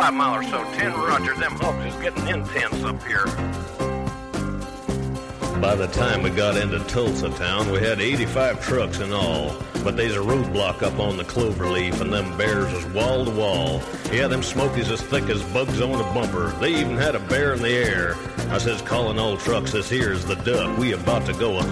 mile or so. 10 Roger, them hogs is getting intense up here. By the time we got into Tulsa town, we had 85 trucks in all. But there's a roadblock up on the Cloverleaf, and them bears is wall to wall. Yeah, them Smokies as thick as bugs on a bumper. They even had a bear in the air. I says, calling all trucks, this here is the Duck. We about to go